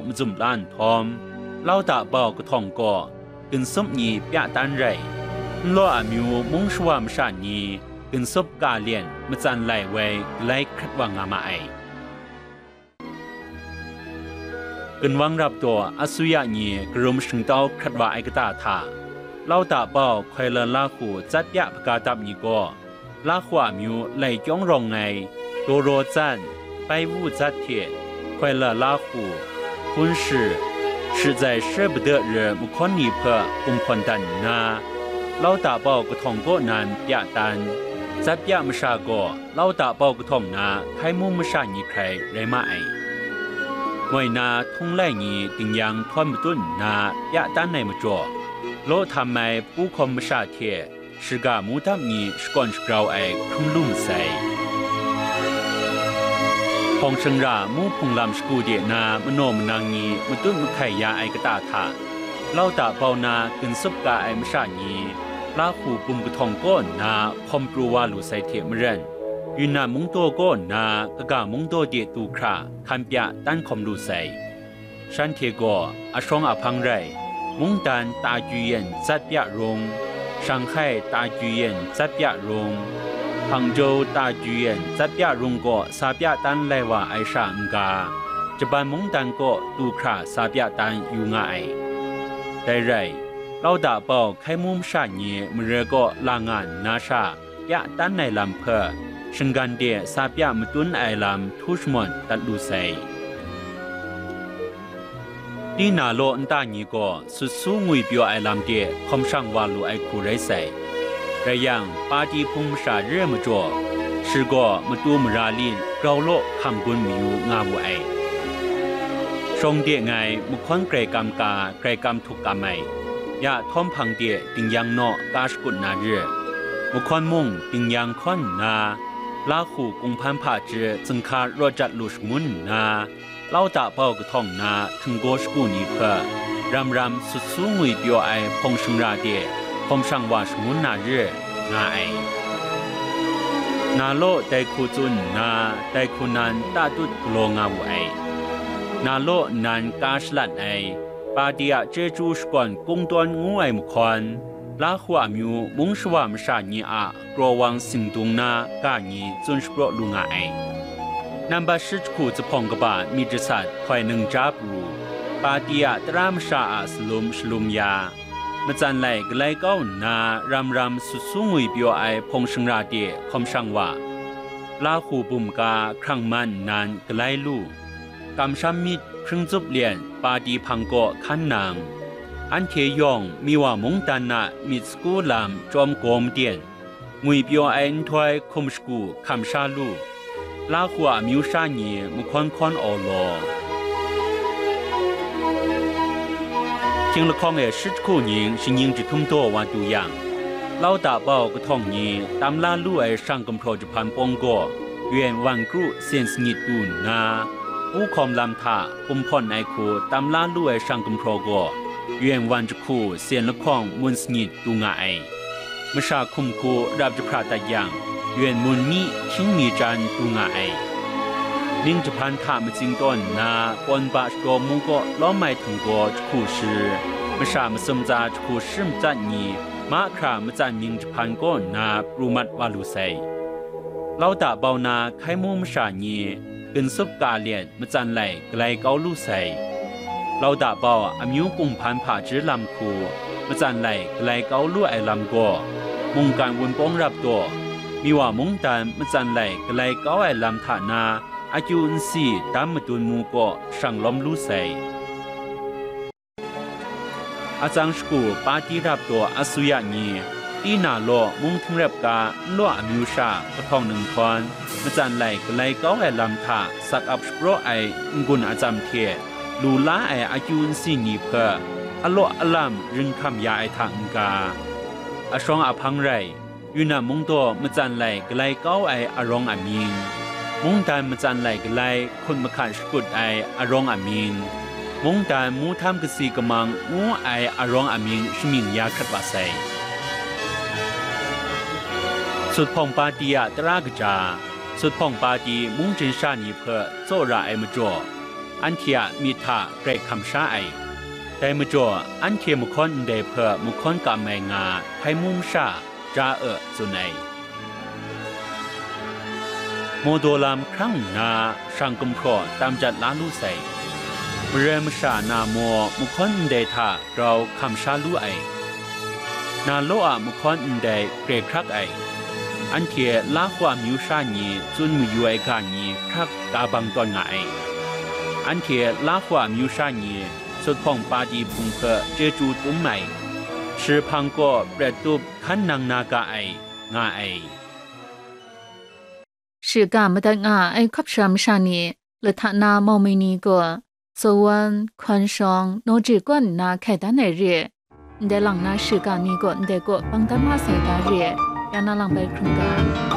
มจุ่มล้านทอมเล่าตาเบากระทองก่อกินซุปนีปะตันไรล้ออามิวมุงชวามชานีกินซุปกาเลียนมจันไหลไว้ไล่ครัดวังงามาไอกินวังรับตัวอสุยานีกรุมชิงเต้าครัดว่าไอกตาถาเล่าตาเบาคอยละลาหูจัดยะพกาตับนีก็ลาขวามิวไหลจ้องรองไงโดโรจันไปวูจัดเทคอยละลาหูคุณ是实在舍不得人不看你破公判单呐老大宝个通过难表单จัดยะมชาก็เล่าตาเบากระทองนาไข่มุมชานีใครไรมาไอไว้นาทุ่งไล่นีติงยังทอนมตุนนายะด้านในมจ่อโลทำไมผู้คมชาเทสกามูทับนีสกอนสกราวไอคุ้มลุ่มใส่พองเชิงรามูพงลำสกูเดียนามโนมนางนีมตุนมไข่ยาไอกระตาถาเล่าตาเบานากินซุปกาไอมชานีลาหูปุ่มกระทองก้นนาคอมปรูวาลุไซเทมเรนยูนามุงโตก้นนากะกามุงโตเดียตูคราคันปยะตันคอมลุไซฉันเทโกอาชงอพังไรมุงตันตาจุเย็นจัดปยะรงชังไข่ตาจุเย็นจัดปยะรงพังโจตาจุเย็นจัดปยะรงก็ซาปยะตันไลว่าไอชาองกาจะบันมุงตันก็ตูคราซาปยะตันยูงาไอได้ไรเราด่าเป่าไข่มุมชาเนียมเรือก็ลางานนาชายะตันในลำเพอชิงกันเดียซาบยะมตุนไอลำทุชมอนตัดลูไซดีนาโลอันตานีก็สุดสู้งุยเปียวไอลำเดียคมช่างวาลูไอคูไรไซระยังปาดีพุงชาเรื่อมจ่อชื่อก็มตูมราลินเราโลคำกุนมิวงาบุไอชงเดียไงมุขวันไกรกำกาไกรกำทุกกำไมยาท้อมพังเดียติงยังนอกาสกุนนาเรือมุขวันมุงติงยังคอนนาลาหูกุงพันผาเจจึงคารอจัดลุชมุนนาเล่าตาเป้ากระท่องนาถึงโกสกุนีเพอรำสุดสูงุยเปียวไอพงชงราเดียพมช่างวาชมุนนาเรือนาไอนาโลได้คูจุนนาได้คูนันตาตุดโลงาบุไอนาโลนันกาสลัดไอปาเดียเจจูสก่อนกุ้งตวนงูไอมุคอนลาขวามิวมุงชวามชานีอากรวังสิงตุงนากานีจนสปรลุงไอนับชิดคู่จะพองกบามีจิสัตคอยหนึ่งจับรูปาเดียตรามชาสลุมยามจันไหลกไลเก้านารำสุดสูงุยเปียวไอพงชงราเดียคมช่างว่าลาหูบุมกาครั้งมันนานกไลลู่กำช้ำมิดครึ่งจุบเลียนปาดีพังโกขันนางอันเทยองมีว่ามงตันนามิสกูลามจอมโกมเดียนงุยเปียวไอถอยคมสกูคำชาลูลาขัวมิวชานีมุคอนคอนอโลเพียงละครชิดคู่ยิงชิงยิงจะทุ่มโตวันดูยังเล่าตาเบากระท่องนี้ตามล่าลู่ไอช่างกำโพรจะพันปงโกเวียนวันกรุเซียนสนิดดูนาผู้คอมลำท่ากุมพรไอคูตามล่าลู่ไอช่างกำโพรโกเวียนวันจะคู่เซียนละครมุนสนิดดูงาไอเมื่อชาคุมคูรับจะพระตายังเวียนมุนมีชิงมีจันดูงาไอนิ่งจะพันท่ามจิงต้นนาปนบาชโกมุงก็ล้อไม่ถึงก็จะคู่ชื่อเมื่อชามสมจาจะคู่ชื่อจันนี้มาครามจันนิ่งจะพันก็นาปรุมัดวาลุไซเล่าตาเบานาไข่มุมชานีกินซุปกาเลียนมาจันไหลไกลเกาลูใส่เราด่าเบาอามิวกุมพันผ่าจื้อลำคูมาจันไหลไกลเกาลูไอลำก็มุงการวนป้องรับตัวมีว่ามุงตันมาจันไหลไกลเกาไอลำฐานาอายุนสีตามมาตุนมูก็ช่างล้อมลูใส่อาจารย์สกูปาตีรับตัวอสุยานีตีนาโลมุงถึงรับกาโลอามิวชากระทองหนึ่งคอนมาจันไหลไกลเกาไอลำถาสักอับสโปรไองุนอาจารย์เทียลูลาไออายุนสีนีเพออโลอลำรึงคำยาไอทางกาอาชองอาพังไรยูนามุงโตมาจันไหลไกลเกาไออารองอามิงมุงตันมาจันไหลไกลคนมาขันสกุดไออารองอามิงมุงตันมูทำกษีกมังงูไออารองอามิงชมิงยาคัดวาไซสุดพองปาตียตรากจาสุดพองปาตีมุงจินชานีเพอโซราไอมจ่ออันเทียมีท่าเกรกคำชาไอแต่เมื่อจ่ออันเทียมุคอนเดเพื่อมุคอนกะแมงาไทมุมชาจาสุนัยโมโดลามครั้งนาช่างกุมพรตามจัดล้าลู่ใส่เรมชานาโมมุคอนเดท่าเราคำชาลู่ไอนาโลอามุคอนเดเกรครักไออันเทียลาความมิวชานีจุนมือยูไอกานีครักกาบังตอนไงอันเทียลาความมิวชานีสุดพองปาดีพุงเพอเจจูตุ้มใหม่ชื่อพังก็ประตูขันนางนากาไองาไอ是干么的啊？哎，可什么啥呢？了他那毛没你个，昨晚宽上脑子管那开单的日，你的人那是干你个，你的个帮他马赛达日，让那人被困干。